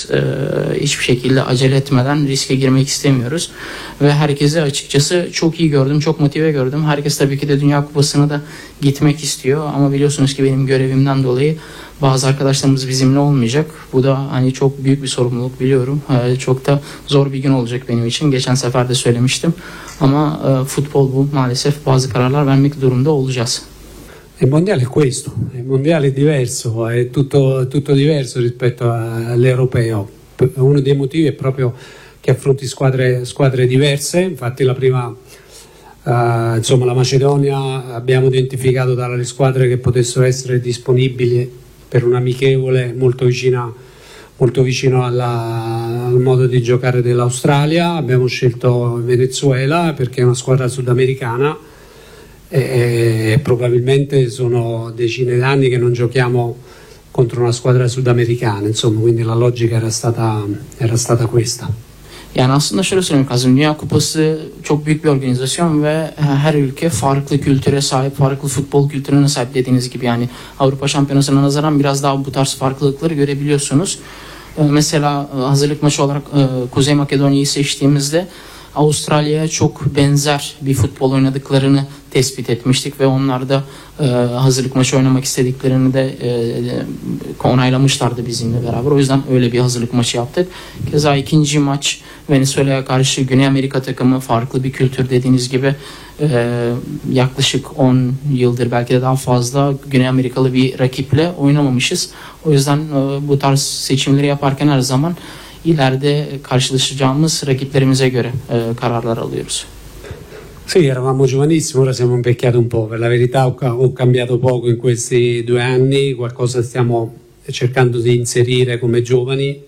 Biz hiçbir şekilde acele etmeden riske girmek istemiyoruz. Ve herkese açıkçası çok iyi gördüm, çok motive gördüm. Herkes tabii ki de Dünya Kupası'na da gitmek istiyor. Ama biliyorsunuz ki benim görevimden dolayı bazı arkadaşlarımız bizimle olmayacak. Bu da hani çok büyük bir sorumluluk biliyorum. Çok da zor bir gün olacak benim için. Geçen sefer de söylemiştim. Ama futbol bu, maalesef bazı kararlar vermek durumunda olacağız. Il mondiale è questo, il mondiale è diverso, è tutto diverso rispetto all'europeo. Uno dei motivi è proprio che affronti squadre diverse, infatti la prima, insomma la Macedonia abbiamo identificato tra le squadre che potessero essere disponibili per un amichevole molto vicino al modo di giocare dell'Australia. Abbiamo scelto Venezuela perché è una squadra sudamericana e probabilmente sono decine d'anni che non giochiamo contro una squadra sudamericana, insomma, quindi la logica era stata questa. Yani aslında şöyle söylemek lazım. Dünya Kupası çok büyük bir organizasyon ve her ülke farklı kültüre sahip, farklı futbol kültürüne sahip dediğiniz gibi. Yani Avrupa Şampiyonası'na nazaran biraz daha bu tarz farklılıkları görebiliyorsunuz. Mesela hazırlık maçı olarak Kuzey Makedonya'yı seçtiğimizde Avustralya'ya çok benzer bir futbol oynadıklarını tespit etmiştik ve onlar da hazırlık maçı oynamak istediklerini de onaylamışlardı bizimle beraber. O yüzden öyle bir hazırlık maçı yaptık. Keza ikinci maç Venezuela'ya karşı Güney Amerika takımı, farklı bir kültür dediğiniz gibi, yaklaşık 10 yıldır belki de daha fazla Güney Amerikalı bir rakiple oynamamışız. O yüzden bu tarz seçimleri yaparken her zaman ileride karşılaşacağımız rakiplerimize göre kararlar alıyoruz. Sì, eravamo giovanissimi, ora siamo invecchiati un po'. Per la verità ho cambiato poco in questi 2 anni, qualcosa stiamo cercando di inserire come giovani.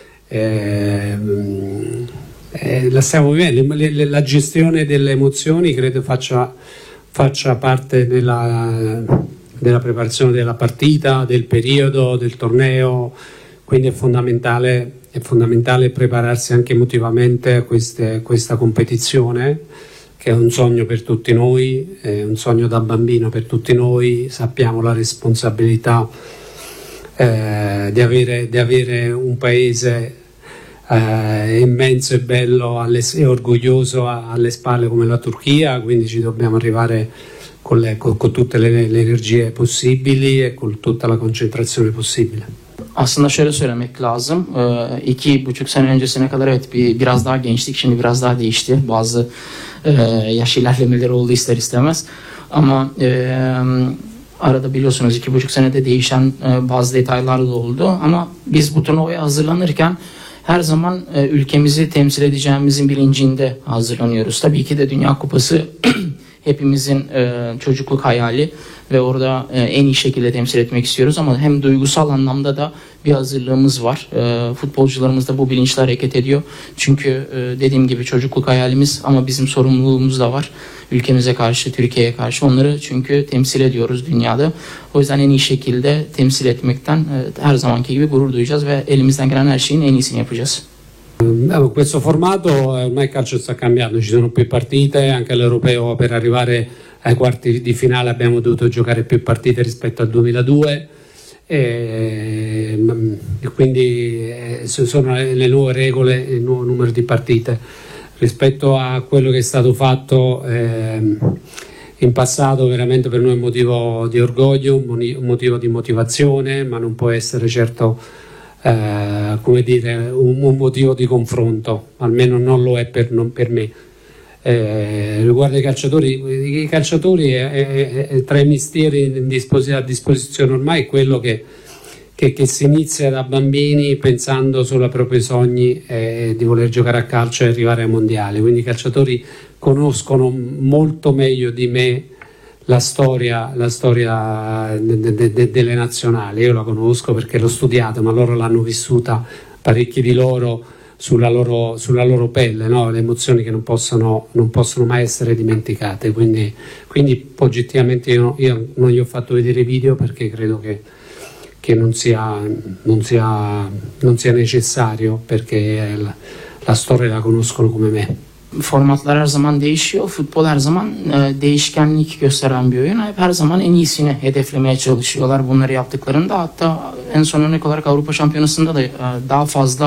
La stiamo vivendo, la gestione delle emozioni credo faccia parte della preparazione della partita, del periodo, del torneo, quindi è fondamentale prepararsi anche emotivamente a questa competizione, che è un sogno per tutti noi, è un sogno da bambino per tutti noi. Sappiamo la responsabilità di avere un paese immenso e bello e orgoglioso alle spalle come la Turchia, quindi ci dobbiamo arrivare con tutte le energie possibili e con tutta la concentrazione possibile. Aslında şöyle söylemek lazım. 2,5 sene öncesine kadar evet biraz daha gençtik. Şimdi biraz daha değişti. Bazı yaş ilerlemeleri oldu ister istemez. Ama arada biliyorsunuz 2,5 senede değişen bazı detaylar da oldu. Ama biz bu turnuvaya hazırlanırken her zaman ülkemizi temsil edeceğimizin bilincinde hazırlanıyoruz. Tabii ki de Dünya Kupası hepimizin çocukluk hayali ve orada en iyi şekilde temsil etmek istiyoruz ama hem duygusal anlamda da bir hazırlığımız var. Futbolcularımız da bu bilinçle hareket ediyor. Çünkü dediğim gibi çocukluk hayalimiz ama bizim sorumluluğumuz da var. Ülkemize karşı, Türkiye'ye karşı. Onları çünkü temsil ediyoruz dünyada. O yüzden en iyi şekilde temsil etmekten her zamanki gibi gurur duyacağız ve elimizden gelen her şeyin en iyisini yapacağız. Questo formato ormai il calcio sta cambiando, ci sono più partite, anche all'europeo per arrivare ai quarti di finale abbiamo dovuto giocare più partite rispetto al 2002 e quindi sono le nuove regole, il nuovo numero di partite rispetto a quello che è stato fatto in passato. Veramente per noi è un motivo di orgoglio, un motivo di motivazione, ma non può essere certo come dire un motivo di confronto, almeno non lo è per me. Riguardo ai calciatori è tra i mestieri a disposizione ormai quello che si inizia da bambini pensando solo ai propri sogni di voler giocare a calcio e arrivare ai mondiali, quindi i calciatori conoscono molto meglio di me la storia delle nazionali. Io la conosco perché l'ho studiata, ma loro l'hanno vissuta, parecchi di loro sulla loro pelle, no? Le emozioni che non possono mai essere dimenticate, quindi oggettivamente io non gli ho fatto vedere video perché credo che non sia necessario, perché la storia la conoscono come me. Formatlar her zaman değişiyor. Futbol her zaman değişkenlik gösteren bir oyun. Her zaman en iyisini hedeflemeye çalışıyorlar bunları yaptıklarında. Hatta en son örnek olarak Avrupa Şampiyonası'nda da daha fazla